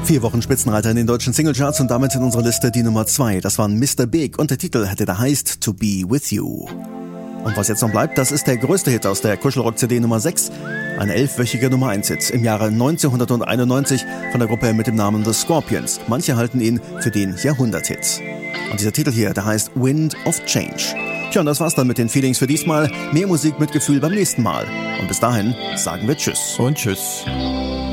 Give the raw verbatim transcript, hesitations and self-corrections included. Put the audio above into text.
Vier Wochen Spitzenreiter in den deutschen Singlecharts und damit in unserer Liste die Nummer zwei. Das waren Mister Big und der Titel, der da heißt To Be With You. Und was jetzt noch bleibt, das ist der größte Hit aus der Kuschelrock-C D Nummer sechs. Ein elfwöchiger Nummer eins Hit im Jahre neunzehnhunderteinundneunzig von der Gruppe mit dem Namen The Scorpions. Manche halten ihn für den Jahrhundert-Hit. Und dieser Titel hier, der heißt Wind of Change. Tja, und das war's dann mit den Feelings für diesmal. Mehr Musik mit Gefühl beim nächsten Mal. Und bis dahin sagen wir Tschüss. Und Tschüss.